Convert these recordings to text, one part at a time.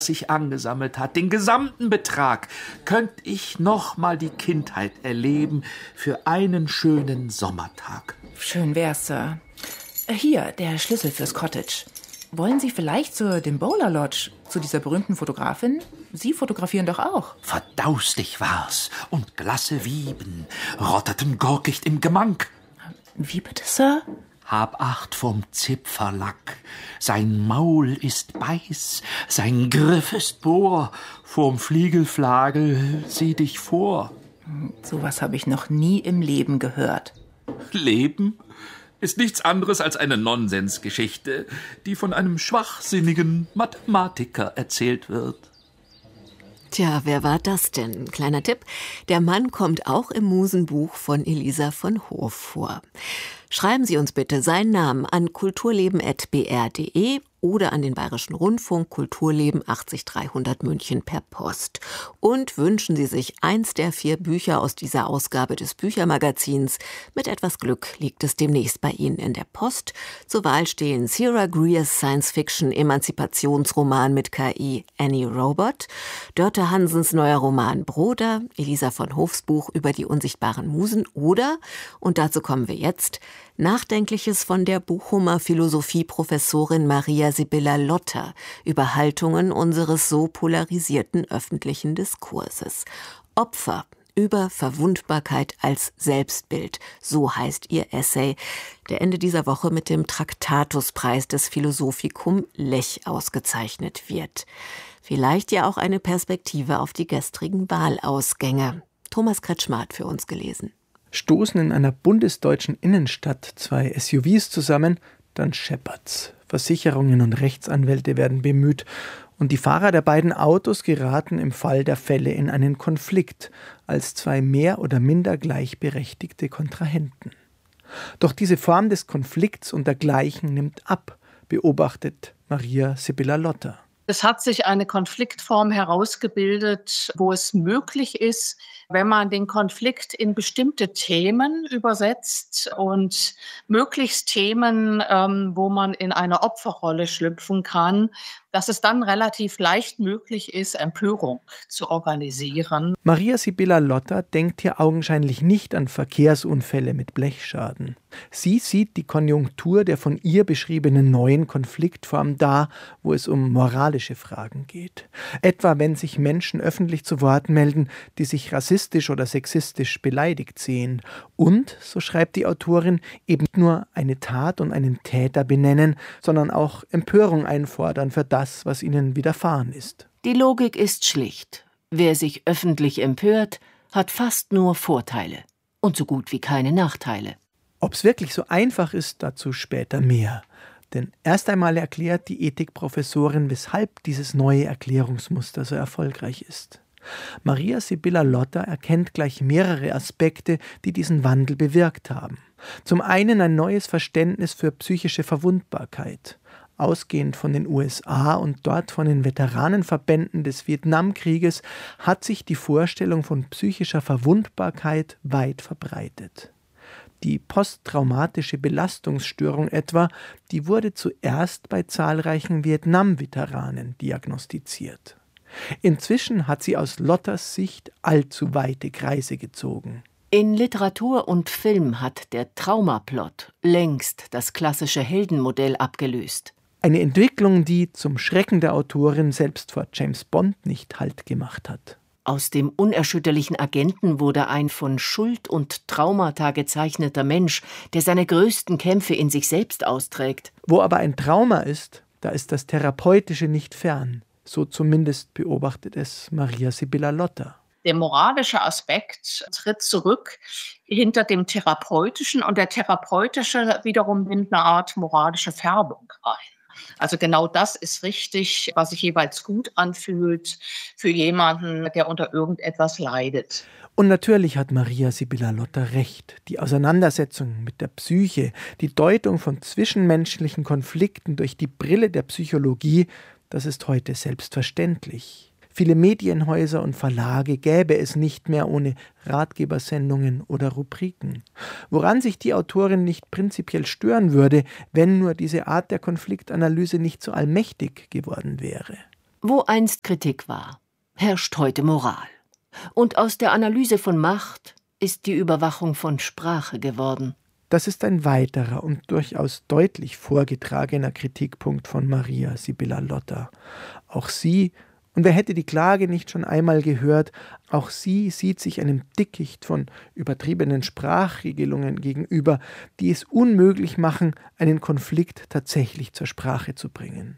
sich angesammelt hat, den gesamten Betrag, könnte ich noch mal die Kindheit erleben für einen schönen Sommertag. Schön wär's, Sir. Hier, der Schlüssel fürs Cottage. Wollen Sie vielleicht zu dem Bowler Lodge, zu dieser berühmten Fotografin? Sie fotografieren doch auch. Verdaustig war's, und Glasse Wieben rotterten gurkicht im Gemank. Wie bitte, Sir? Hab Acht vom Zipferlack, sein Maul ist beiß, sein Griff ist bohr, vorm Fliegelflagel sieh dich vor. Sowas habe ich noch nie im Leben gehört. Leben ist nichts anderes als eine Nonsensgeschichte, die von einem schwachsinnigen Mathematiker erzählt wird. Tja, wer war das denn? Kleiner Tipp, der Mann kommt auch im Musenbuch von Elisa von Hoof vor. Schreiben Sie uns bitte seinen Namen an kulturleben@br.de oder an den Bayerischen Rundfunk, Kulturleben 80300 München per Post. Und wünschen Sie sich eins der 4 Bücher aus dieser Ausgabe des Büchermagazins. Mit etwas Glück liegt es demnächst bei Ihnen in der Post. Zur Wahl stehen Sarah Greers Science-Fiction-Emanzipationsroman mit KI Annie Robot, Dörte Hansens neuer Roman Broder, Elisa von Hofs Buch über die unsichtbaren Musen oder, und dazu kommen wir jetzt, Nachdenkliches von der Bochumer Philosophieprofessorin Maria Sibylla Lotter über Haltungen unseres so polarisierten öffentlichen Diskurses. Opfer über Verwundbarkeit als Selbstbild, so heißt ihr Essay, der Ende dieser Woche mit dem Traktatuspreis des Philosophicum Lech ausgezeichnet wird. Vielleicht ja auch eine Perspektive auf die gestrigen Wahlausgänge. Thomas Kretschmer hat für uns gelesen. Stoßen in einer bundesdeutschen Innenstadt 2 SUVs zusammen, dann scheppert's. Versicherungen und Rechtsanwälte werden bemüht und die Fahrer der beiden Autos geraten im Fall der Fälle in einen Konflikt als 2 mehr oder minder gleichberechtigte Kontrahenten. Doch diese Form des Konflikts und dergleichen nimmt ab, beobachtet Maria Sibylla Lotter. Es hat sich eine Konfliktform herausgebildet, wo es möglich ist, wenn man den Konflikt in bestimmte Themen übersetzt und möglichst Themen, wo man in eine Opferrolle schlüpfen kann, dass es dann relativ leicht möglich ist, Empörung zu organisieren. Maria Sibylla Lotter denkt hier augenscheinlich nicht an Verkehrsunfälle mit Blechschaden. Sie sieht die Konjunktur der von ihr beschriebenen neuen Konfliktform da, wo es um moralische Fragen geht. Etwa wenn sich Menschen öffentlich zu Wort melden, die sich rassistisch oder sexistisch beleidigt sehen. Und, so schreibt die Autorin, eben nicht nur eine Tat und einen Täter benennen, sondern auch Empörung einfordern für das, was ihnen widerfahren ist. Die Logik ist schlicht. Wer sich öffentlich empört, hat fast nur Vorteile und so gut wie keine Nachteile. Ob es wirklich so einfach ist, dazu später mehr. Denn erst einmal erklärt die Ethikprofessorin, weshalb dieses neue Erklärungsmuster so erfolgreich ist. Maria Sibylla Lotter erkennt gleich mehrere Aspekte, die diesen Wandel bewirkt haben. Zum einen ein neues Verständnis für psychische Verwundbarkeit. Ausgehend von den USA und dort von den Veteranenverbänden des Vietnamkrieges hat sich die Vorstellung von psychischer Verwundbarkeit weit verbreitet. Die posttraumatische Belastungsstörung etwa, die wurde zuerst bei zahlreichen Vietnam-Veteranen diagnostiziert. Inzwischen hat sie aus Lotters Sicht allzu weite Kreise gezogen. In Literatur und Film hat der Traumaplot längst das klassische Heldenmodell abgelöst. Eine Entwicklung, die zum Schrecken der Autorin selbst vor James Bond nicht Halt gemacht hat. Aus dem unerschütterlichen Agenten wurde ein von Schuld und Traumata gezeichneter Mensch, der seine größten Kämpfe in sich selbst austrägt. Wo aber ein Trauma ist, da ist das Therapeutische nicht fern. So zumindest beobachtet es Maria Sibylla Lotter. Der moralische Aspekt tritt zurück hinter dem Therapeutischen und der Therapeutische wiederum nimmt eine Art moralische Färbung ein. Also genau das ist richtig, was sich jeweils gut anfühlt für jemanden, der unter irgendetwas leidet. Und natürlich hat Maria Sibylla Lotter recht. Die Auseinandersetzung mit der Psyche, die Deutung von zwischenmenschlichen Konflikten durch die Brille der Psychologie, das ist heute selbstverständlich. Viele Medienhäuser und Verlage gäbe es nicht mehr ohne Ratgebersendungen oder Rubriken. Woran sich die Autorin nicht prinzipiell stören würde, wenn nur diese Art der Konfliktanalyse nicht so allmächtig geworden wäre. Wo einst Kritik war, herrscht heute Moral. Und aus der Analyse von Macht ist die Überwachung von Sprache geworden. Das ist ein weiterer und durchaus deutlich vorgetragener Kritikpunkt von Maria Sibylla Lotter. Auch sie, und wer hätte die Klage nicht schon einmal gehört, auch sie sieht sich einem Dickicht von übertriebenen Sprachregelungen gegenüber, die es unmöglich machen, einen Konflikt tatsächlich zur Sprache zu bringen.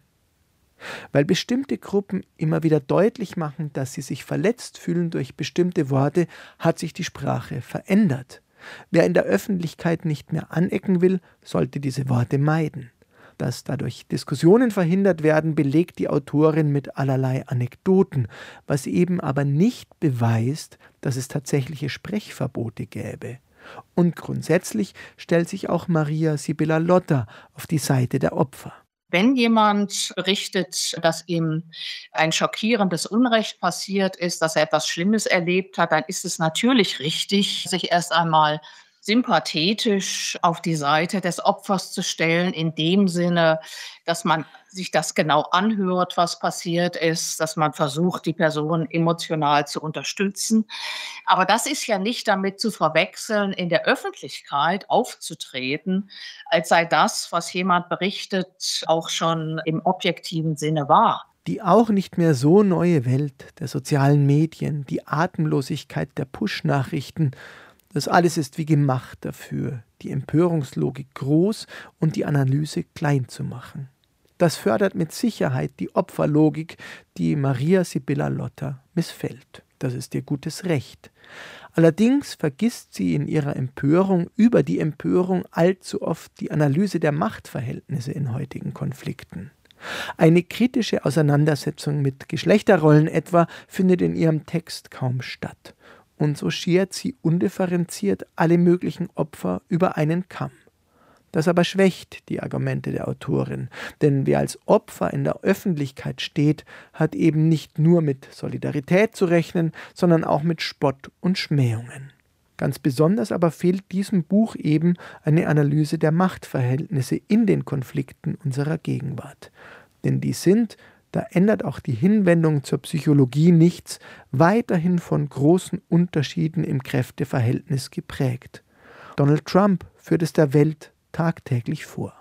Weil bestimmte Gruppen immer wieder deutlich machen, dass sie sich verletzt fühlen durch bestimmte Worte, hat sich die Sprache verändert. Wer in der Öffentlichkeit nicht mehr anecken will, sollte diese Worte meiden. Dass dadurch Diskussionen verhindert werden, belegt die Autorin mit allerlei Anekdoten, was eben aber nicht beweist, dass es tatsächliche Sprechverbote gäbe. Und grundsätzlich stellt sich auch Maria Sibylla Lotter auf die Seite der Opfer. Wenn jemand berichtet, dass ihm ein schockierendes Unrecht passiert ist, dass er etwas Schlimmes erlebt hat, dann ist es natürlich richtig, sich erst einmal sympathetisch auf die Seite des Opfers zu stellen, in dem Sinne, dass man sich das genau anhört, was passiert ist, dass man versucht, die Person emotional zu unterstützen. Aber das ist ja nicht damit zu verwechseln, in der Öffentlichkeit aufzutreten, als sei das, was jemand berichtet, auch schon im objektiven Sinne wahr. Die auch nicht mehr so neue Welt der sozialen Medien, die Atemlosigkeit der Push-Nachrichten, das alles ist wie gemacht dafür, die Empörungslogik groß und die Analyse klein zu machen. Das fördert mit Sicherheit die Opferlogik, die Maria Sibylla Lotter missfällt. Das ist ihr gutes Recht. Allerdings vergisst sie in ihrer Empörung über die Empörung allzu oft die Analyse der Machtverhältnisse in heutigen Konflikten. Eine kritische Auseinandersetzung mit Geschlechterrollen etwa findet in ihrem Text kaum statt. Und so schert sie undifferenziert alle möglichen Opfer über einen Kamm. Das aber schwächt die Argumente der Autorin, denn wer als Opfer in der Öffentlichkeit steht, hat eben nicht nur mit Solidarität zu rechnen, sondern auch mit Spott und Schmähungen. Ganz besonders aber fehlt diesem Buch eben eine Analyse der Machtverhältnisse in den Konflikten unserer Gegenwart. Denn die sind, da ändert auch die Hinwendung zur Psychologie nichts, weiterhin von großen Unterschieden im Kräfteverhältnis geprägt. Donald Trump führt es der Welt tagtäglich vor.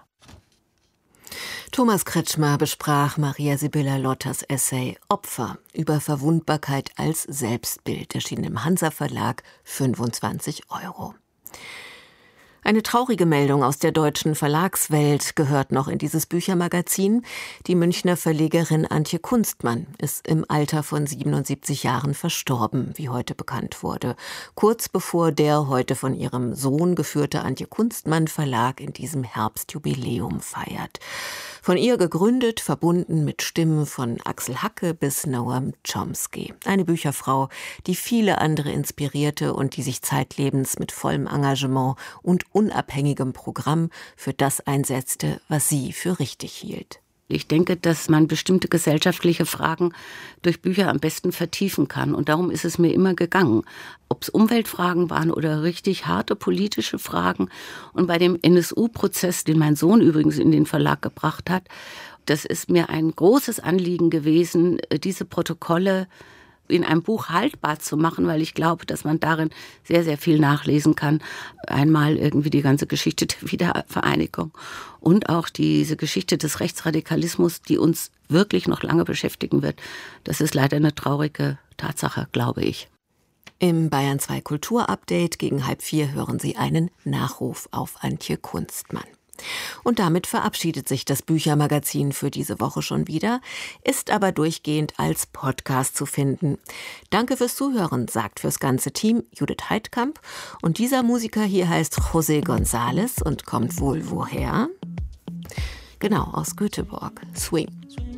Thomas Kretschmer besprach Maria Sibylla Lotters Essay Opfer über Verwundbarkeit als Selbstbild, erschienen im Hansa Verlag, 25 €. Eine traurige Meldung aus der deutschen Verlagswelt gehört noch in dieses Büchermagazin. Die Münchner Verlegerin Antje Kunstmann ist im Alter von 77 Jahren verstorben, wie heute bekannt wurde. Kurz bevor der heute von ihrem Sohn geführte Antje Kunstmann Verlag in diesem Herbst Jubiläum feiert. Von ihr gegründet, verbunden mit Stimmen von Axel Hacke bis Noam Chomsky. Eine Bücherfrau, die viele andere inspirierte und die sich zeitlebens mit vollem Engagement und unabhängigem Programm für das einsetzte, was sie für richtig hielt. Ich denke, dass man bestimmte gesellschaftliche Fragen durch Bücher am besten vertiefen kann. Und darum ist es mir immer gegangen. Ob es Umweltfragen waren oder richtig harte politische Fragen. Und bei dem NSU-Prozess, den mein Sohn übrigens in den Verlag gebracht hat, das ist mir ein großes Anliegen gewesen, diese Protokolle in einem Buch haltbar zu machen, weil ich glaube, dass man darin sehr, sehr viel nachlesen kann. Einmal irgendwie die ganze Geschichte der Wiedervereinigung und auch diese Geschichte des Rechtsradikalismus, die uns wirklich noch lange beschäftigen wird. Das ist leider eine traurige Tatsache, glaube ich. Im Bayern 2 Kulturupdate gegen 3:30 hören Sie einen Nachruf auf Antje Kunstmann. Und damit verabschiedet sich das Büchermagazin für diese Woche schon wieder, ist aber durchgehend als Podcast zu finden. Danke fürs Zuhören, sagt fürs ganze Team Judith Heidkamp. Und dieser Musiker hier heißt José González und kommt wohl woher? Genau, aus Göteborg. Swing.